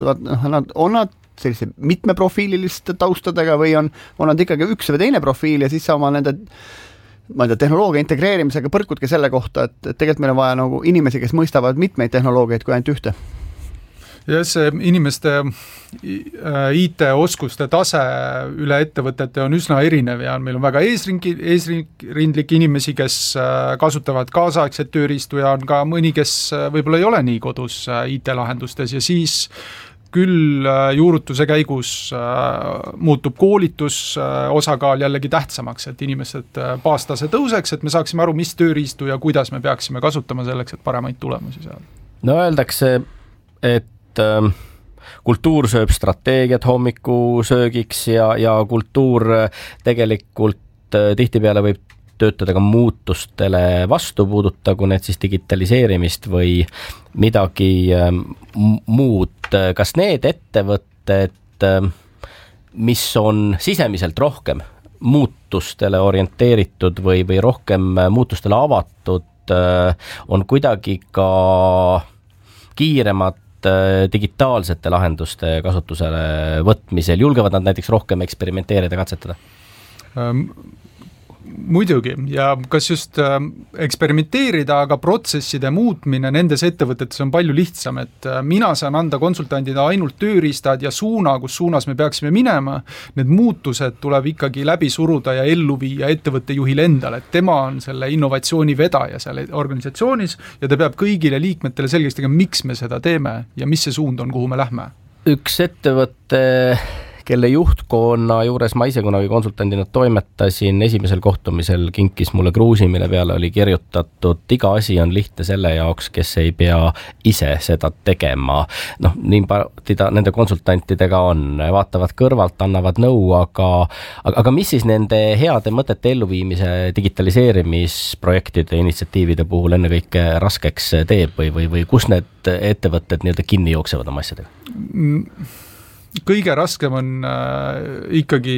on nad sellise mitmeprofiililiste taustadega või on nad ikkagi üks või teine profiil ja siis sa oma nende tehnoloogia integreerimisega põrkudki selle kohta, et tegelikult meil on vaja nagu inimesi, kes mõistavad mitmeid tehnoloogiaid kui ainult ühte. Ja see inimeste IT-oskuste tase üle ettevõtete on üsna erinev ja meil on väga eesrindlik inimesi, kes kasutavad kaasaegset tööriistu ja on ka mõni, kes võib-olla ei ole nii kodus IT-lahendustes ja siis küll juurutuse käigus muutub koolitus osakaal jällegi tähtsamaks, et inimesed baastase tõuseks, et me saaksime aru, mis tööriistu ja kuidas me peaksime kasutama selleks, et paremaid tulemusi saada. No öeldakse, et kultuur sööb strateegiat hommikusöögiks ja kultuur tegelikult tihtipeale võib töötada ka muutustele vastu, puudutagu need siis digitaliseerimist või midagi muud. Kas need ettevõtted, mis on sisemiselt rohkem muutustele orienteeritud või rohkem muutustele avatud, on kuidagi ka kiiremad digitaalsete lahenduste kasutusele võtmisel, julgevad nad näiteks rohkem eksperimenteerida, katsetada? Muidugi ja kas just eksperimenteerida, aga protsesside muutmine nendes ettevõtetes on palju lihtsam, et mina saan anda konsultandina ainult tööriistad ja suuna, kus suunas me peaksime minema, need muutused tuleb ikkagi läbi suruda ja ellu viia ettevõtte juhil endale, et tema on selle innovatsiooni vedaja seal organisatsioonis ja ta peab kõigile liikmetele selgeks tegema, miks me seda teeme ja mis see suund on, kuhu me lähme. Üks ettevõtte kelle juhtkonna juures ma ise kunagi konsultandina toimetasin, esimesel kohtumisel kinkis mulle kruusi, mille peale oli kirjutatud, iga asi on lihtne selle jaoks, kes ei pea ise seda tegema. Nii nende konsultantidega on, vaatavad kõrvalt, annavad nõu, aga mis siis nende heade mõtete elluviimise digitaliseerimisprojektide, initsiatiivide puhul enne kõike raskeks teeb või kus need ettevõtted nii-öelda kinni jooksevad oma asjadega? Kõige raskem on ikkagi,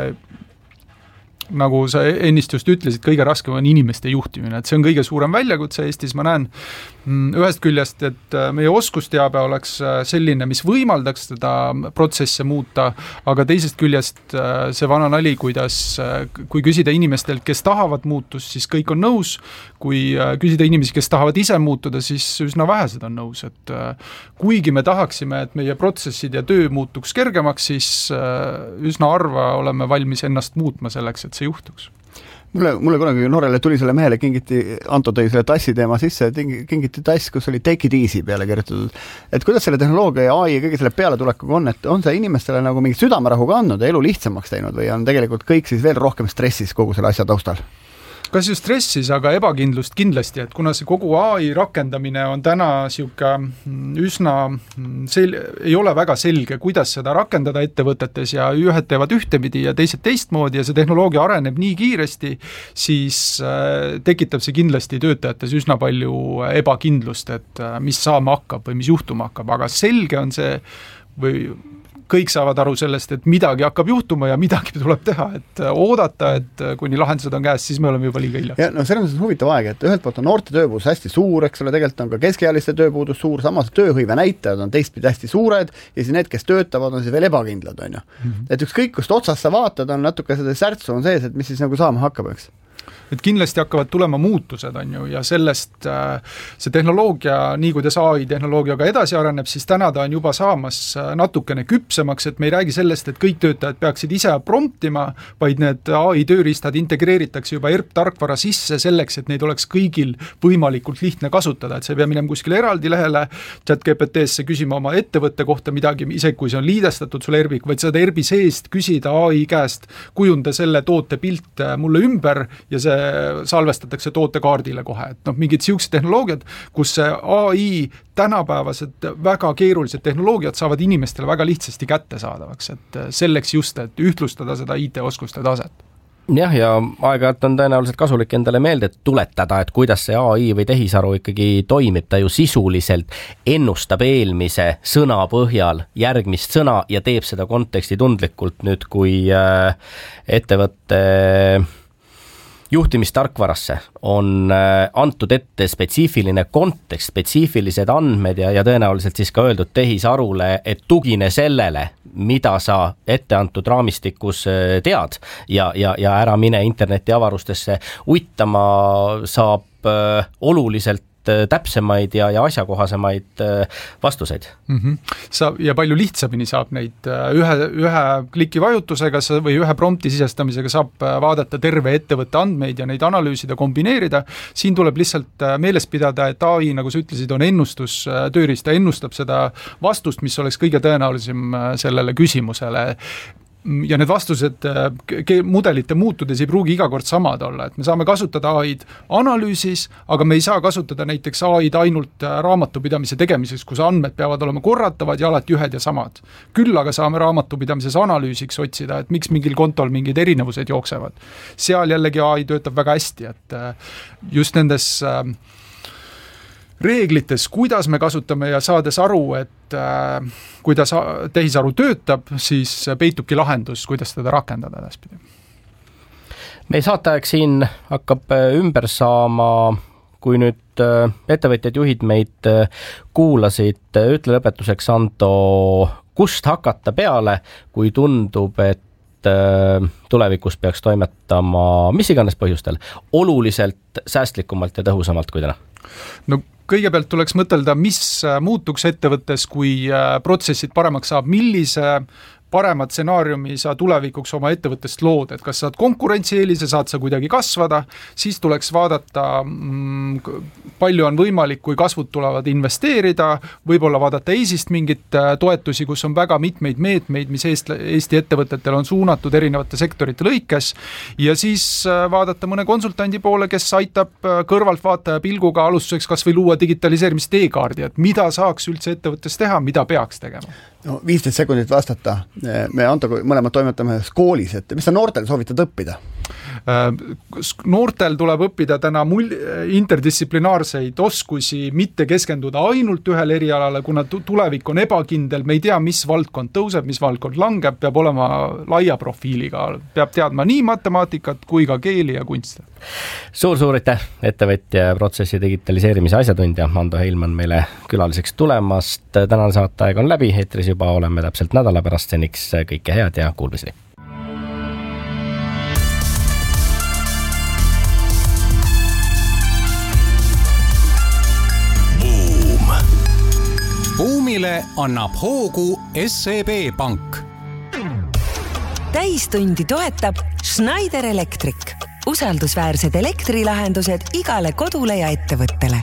nagu sa ennist just ütlesid, kõige raskem on inimeste juhtimine, et see on kõige suurem väljakutse Eestis, ma näen ühest küljest, et meie oskusteabe oleks selline, mis võimaldaks seda protsesse muuta, aga teisest küljest see vana nali, kui küsida inimestelt, kes tahavad muutust, siis kõik on nõus, kui küsida inimesi, kes tahavad ise muutuda, siis üsna vähesed on nõus, et kuigi me tahaksime, et meie protsessid ja töö muutuks kergemaks, siis üsna harva oleme valmis ennast muutma selleks, et see juhtuks. Mulle kunagi noorele tuli selle mehele, Anto tõi selle tassi teema sisse, kingiti tass, kus oli take it easy peale kirjutatud. Et kuidas selle tehnoloogia ja AI ja kõige selle peale tulekuga on, et on see inimestele nagu mingi südamerahuga andnud ja elu lihtsamaks teinud või on tegelikult kõik siis veel rohkem stressis kogu selle asja taustal? Kas just stressis, aga ebakindlust kindlasti, et kuna see kogu AI rakendamine on täna üsna ei ole väga selge, kuidas seda rakendada ettevõtetes ja ühed teevad ühtepidi ja teised teistmoodi ja see tehnoloogia areneb nii kiiresti, siis tekitab see kindlasti töötajates üsna palju ebakindlust, et mis saama hakkab või mis juhtuma hakkab, aga selge on see või kõik saavad aru sellest, et midagi hakkab juhtuma ja midagi tuleb teha, et oodata, et kuni lahendused on käes, siis me oleme juba liiga hiljaks. Ja selles on huvitav aeg, et ühelt poolt on noorte tööpuudus hästi suur, eks ole, tegelikult on ka keskealiste tööpuudus suur, samas tööhõive näitajad on teistpidi hästi suured ja siis need, kes töötavad, on siis veel ebakindlad, on ju. Et ükskõik, kust otsast sa vaatad, on natuke seda särtsu on sees, et mis siis nagu saama hakkab, eks. Et kindlasti hakkavad tulema muutused, on ju, ja sellest see tehnoloogia, nii kuidas AI tehnoloogiaga edasi areneb, siis täna ta on juba saamas natukene küpsemaks, et me ei räägi sellest, et kõik töötajad peaksid ise promptima, vaid need AI tööriistad integreeritakse juba ERP-tarkvara sisse selleks, et neid oleks kõigil võimalikult lihtne kasutada, et see ei pea minema kuskile eraldi lehele, ChatGPT-sse küsima oma ettevõtte kohta midagi, isegi kui see on liidestatud sulle ERP-iga, vaid seda ERP-i seest küsida AI käest, kujunda selle toote pilt mulle ümber ja see salvestatakse tootekaardile kohe, et mingid siuksed tehnoloogiad, kus see AI tänapäevased väga keerulised tehnoloogiad saavad inimestele väga lihtsasti kättesaadavaks, et selleks just, et ühtlustada seda IT-oskuste taset. Jah, ja aeg-ajalt on tõenäoliselt kasulik endale meelde tuletada, et kuidas see AI või tehisaru ikkagi toimib, ta ju sisuliselt ennustab eelmise sõna põhjal järgmist sõna ja teeb seda konteksti tundlikult nüüd, kui ettevõtte juhtimistarkvarasse on antud ette spetsiifiline kontekst, spetsiifilised andmed ja tõenäoliselt siis ka öeldud tehisarule, et tugine sellele, mida sa ette antud raamistikus tead ja ära mine interneti avarustesse uittama, saab oluliselt täpsemaid ja asjakohasemaid vastuseid. Ja palju lihtsamini saab neid ühe kliki vajutusega või ühe prompti sisestamisega saab vaadata terve ettevõtte andmeid ja neid analüüsida, kombineerida. Siin tuleb lihtsalt meeles pidada, et AI, nagu sa ütlesid, on ennustustööriist, ta ennustab seda vastust, mis oleks kõige tõenäolisem sellele küsimusele. Ja need vastused mudelite muutudes ei pruugi iga kord samad olla, et me saame kasutada AI-d analüüsis, aga me ei saa kasutada näiteks AI-d ainult raamatupidamise tegemiseks, kus andmed peavad olema korratavad ja alati ühed ja samad. Küll aga saame raamatupidamises analüüsiks otsida, et miks mingil kontol mingid erinevused jooksevad. Seal jällegi AI töötab väga hästi, et just nendes reeglites, kuidas me kasutame ja saades aru, et kuidas tehisaru töötab, siis peitubki lahendus, kuidas teda rakendada edaspidi. Meie saateaeg siin hakkab ümber saama, kui nüüd ettevõtjad juhid meid kuulasid, ütle lõpetuseks, Ando, kust hakata peale, kui tundub, et tulevikus peaks toimetama mis iganes põhjustel oluliselt säästlikumalt ja tõhusamalt kui täna? No kõigepealt tuleks mõtelda, mis muutuks ettevõttes, kui protsessid paremaks saab, millise parema stsenaariumi sa tulevikuks oma ettevõttest lood, et kas saad konkurentsieelise, saad sa kuidagi kasvada, siis tuleks vaadata, palju on võimalik, kui kasvud tulevad investeerida, võib-olla vaadata EIS-ist mingit toetusi, kus on väga mitmeid meetmeid, mis Eesti ettevõtetel on suunatud erinevate sektorite lõikes, ja siis vaadata mõne konsultandi poole, kes aitab kõrvaltvaataja pilguga alustuseks kas või luua digitaliseerimist e-kaardi, et mida saaks üldse ettevõttes teha, mida peaks tegema. No, 15 sekundit vastata. Me Anto mõlemad toimetame koolis, et mis sa noortel soovitad õppida? Noortel tuleb õppida täna interdistsiplinaarseid oskusi, mitte keskenduda ainult ühele erialale, kuna tulevik on ebakindel, me ei tea, mis valdkond tõuseb, mis valdkond langeb, peab olema laia profiiliga, peab teadma nii matemaatikat kui ka keeli ja kunste. Suur aitäh, ettevõtja protsessi digitaliseerimise asjatundja Ando Heilmann meile külaliseks tulemast. Tänane saateaeg on läbi, eetris juba oleme täpselt nädala pärast, seniks kõike head ja kuulmiseni. Buumile annab hoogu SEB Pank. Täistundi toetab Schneider Electric. Usaldusväärsed elektrilahendused igale kodule ja ettevõttele.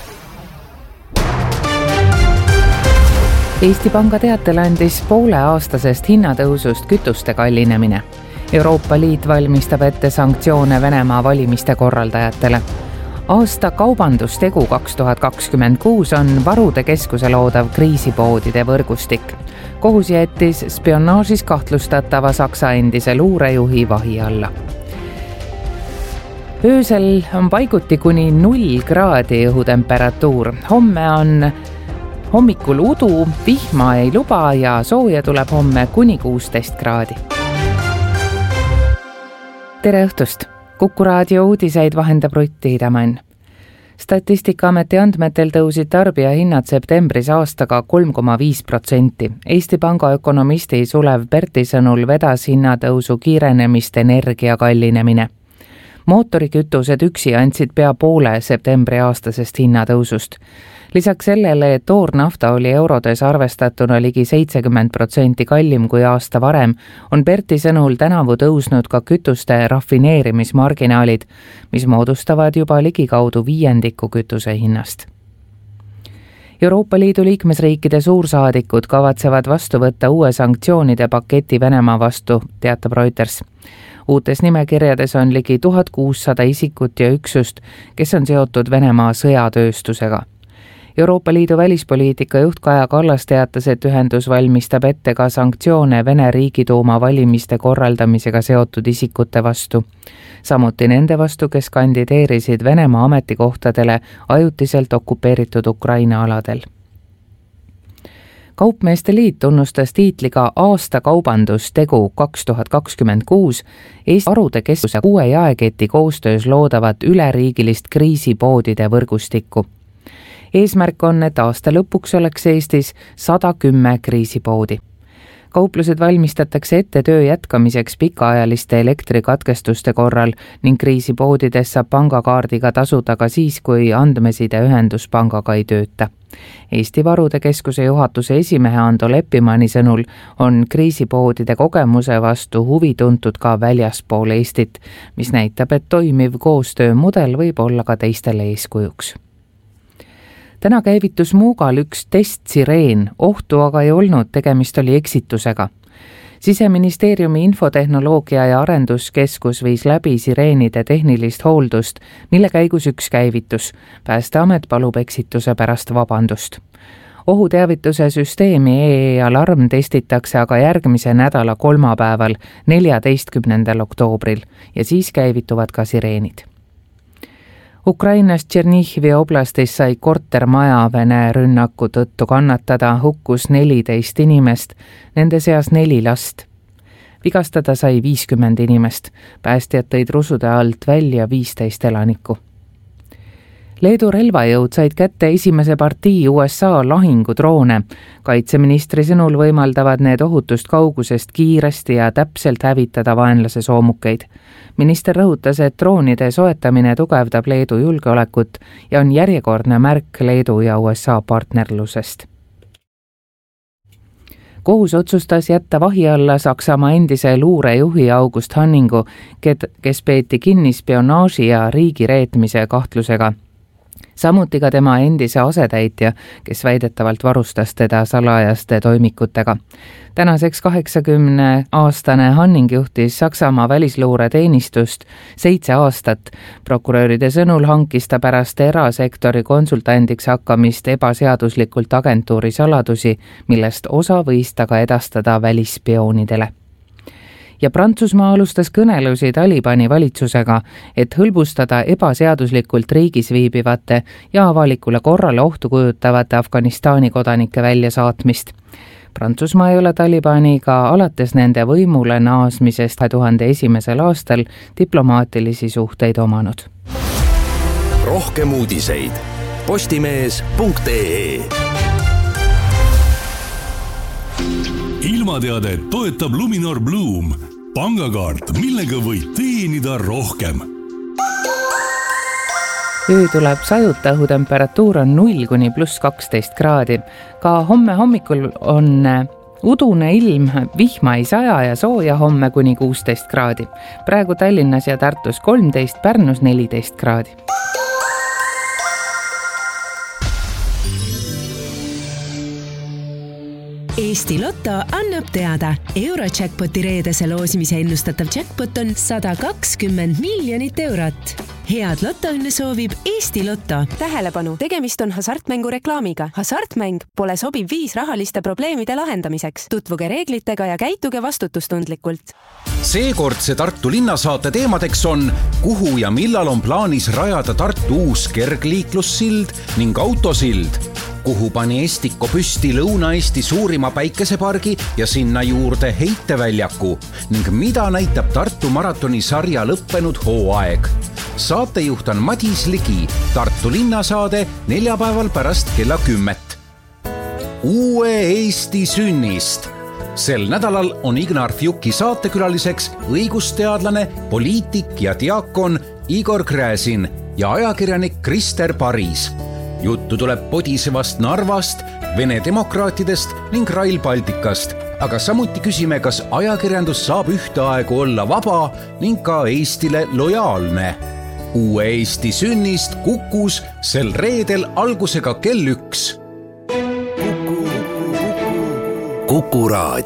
Eesti Panga teatel andis pooleaastasest hinnatõusust kütuste kallinemine. Euroopa Liit valmistab ette sanktsioone Venemaa valimiste korraldajatele. Aasta kaubandustegu 2026 on varude keskuse loodav kriisipoodide võrgustik. Kohus jättis spionaažis kahtlustatava Saksa endise luurejuhi vahi alla. Öösel on paiguti kuni 0 kraadi õhutemperatuur. Homme on hommikul udu, vihma ei luba ja sooja tuleb homme kuni 16 kraadi. Tere õhtust! Kuku raadio uudiseid vahendab Rutt Tiidemann. Statistikaameti andmetel tõusid tarbijahinnad septembris aastaga 3,5%. Eesti Panga ökonomisti Sulev Perti sõnul vedas hinnatõusu kiirenemist energia kallinemine. Mootorikütused üksi andsid pea poole septembri aastasest hinnatõusust. Lisaks sellele, et toornafta oli eurodes arvestatuna ligi 70% kallim kui aasta varem, on Perti sõnul tänavu tõusnud ka kütuste rafineerimismarginaalid, mis moodustavad juba ligikaudu 5% kütuse hinnast. Euroopa Liidu liikmesriikide suursaadikud kavatsevad vastu võtta uue sanktsioonide paketi Venemaa vastu, teatab Reuters. Uutes nimekirjades on ligi 1600 isikut ja üksust, kes on seotud Venemaa sõjatööstusega. Euroopa Liidu välispoliitika juht Kaja Kallas teatas, et ühendus valmistab ette ka sanktsioone Vene Riigiduuma valimiste korraldamisega seotud isikute vastu. Samuti nende vastu, kes kandideerisid Venemaa ametikohtadele ajutiselt okupeeritud Ukraina aladel. Kaupmeeste Liit tunnustas tiitliga aasta kaubandustegu 2026 Eesti Varude Keskuse 6 jaeketi koostöös loodavat üleriigilist kriisipoodide võrgustikku. Eesmärk on, et aasta lõpuks oleks Eestis 110 kriisipoodi. Kauplused valmistatakse ette töö jätkamiseks pikaajaliste elektrikatkestuste korral ning kriisipoodides saab pangakaardiga tasuda ka siis, kui andmesideühendus pangaga ei tööta. Eesti Varude Keskuse juhatuse esimehe Ando Leppimanni sõnul on kriisipoodide kogemuse vastu huvi tuntud ka väljaspool Eestit, mis näitab, et toimiv koostöömudel võib olla ka teistele eeskujuks. Täna käivitus Muugal üks testsireen, ohtu aga ei olnud, tegemist oli eksitusega. Siseministeeriumi infotehnoloogia ja arenduskeskus viis läbi sireenide tehnilist hooldust, mille käigus üks käivitus. Päästeamet palub eksituse pärast vabandust. Ohuteavituse süsteemi EE-alarm testitakse aga järgmise nädala kolmapäeval, 14. oktoobril ja siis käivituvad ka sireenid. Ukrainas Tšernihivi oblastis sai kortermaja Vene rünnaku tõttu kannatada, hukkus 14 inimest, nende seas 4 last. Vigastada sai 50 inimest, päästjad tõid rusude alt välja 15 elanikku. Leedu relvajõud said kätte esimese partii USA lahingudroone. Kaitseministri sõnul võimaldavad need ohutust kaugusest kiiresti ja täpselt hävitada vaenlase soomukeid. Minister rõhutas, et droonide soetamine tugevdab Leedu julgeolekut ja on järjekordne märk Leedu ja USA partnerlusest. Kohus otsustas jätta vahi alla Saksamaa endise luurejuhi August Hanningu, kes peeti kinni spionaaži ja riigireetmise kahtlusega. Samuti ka tema endise asetäitja, kes väidetavalt varustas teda salajaste toimikutega. Tänaseks 80-aastane Hanning juhtis Saksamaa välisluureteenistust 7 aastat. Prokuröride sõnul hankis ta pärast erasektori konsultandiks hakkamist ebaseaduslikult agentuuri saladusi, millest osa võis ta ka edastada välisspioonidele. Ja Prantsusmaa alustas kõnelusi Talibani valitsusega, et hõlbustada ebaseaduslikult riigis viibivate ja avalikule korrale ohtu kujutavate Afganistani kodanike väljasaatmist. Prantsusmaa ei ole Talibaniga alates nende võimule naasmisest 2001. aastal diplomaatilisi suhteid omanud. Rohkem uudiseid postimees.ee. Ilmateadet toetab Luminor Bloom, pangakaart, millega võid teenida rohkem. Öö tuleb sajuta, õhutemperatuur on 0 kuni +12 kraadi. Ka homme hommikul on udune ilm, vihma ei saja ja sooja homme kuni 16 kraadi. Praegu Tallinnas ja Tartus 13, Pärnus 14 kraadi. Eesti Lotto annab teada. Eurojackpoti reedese loosimise ennustatav jackpot on 120 miljonit eurot. Head lotoõnne soovib Eesti Lotto. Tähelepanu, tegemist on hasartmängu reklaamiga. Hasartmäng pole sobiv viis rahaliste probleemide lahendamiseks. Tutvuge reeglitega ja käituge vastutustundlikult. Seekordse Tartu linnasaate teemadeks on, kuhu ja millal on plaanis rajada Tartu uus kergliiklussild ning autosild, kuhu pani Estikko püsti Lõuna-Eesti suurima päikesepargi ja sinna juurde heiteväljaku ning mida näitab Tartu maratoni sarja lõppenud hooaeg. Saatejuht on Madis Ligi, Tartu linnasaade neljapäeval pärast kella 10. Uue Eesti sünnist. Sel nädalal on Ignar Fjuki saatekülaliseks õigusteadlane, poliitik ja diakon Igor Gräzin ja ajakirjanik Krister Paris. Juttu tuleb podisevast Narvast, Vene demokraatidest ning Rail Balticast, aga samuti küsime, kas ajakirjandus saab ühtaegu olla vaba ning ka Eestile lojaalne. Uue Eesti sünnist Kukus sel reedel algusega kell 1. Kuku Raadio.